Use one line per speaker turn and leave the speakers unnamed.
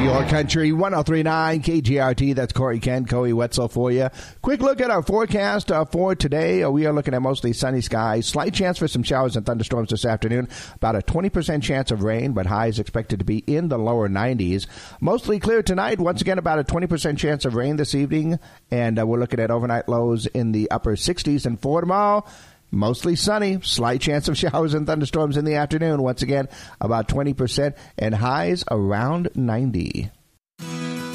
Your Country 103.9 KGRT. That's Corey Kent, Coey Wetzel for you. Quick look at our forecast for today. We are looking at mostly sunny skies. Slight chance for some showers and thunderstorms this afternoon. About a 20% chance of rain, but highs expected to be in the lower 90s. Mostly clear tonight. Once again, about a 20% chance of rain this evening. And we're looking at overnight lows in the upper 60s. And for tomorrow, mostly sunny, slight chance of showers and thunderstorms in the afternoon. Once again, about 20%, and highs around 90.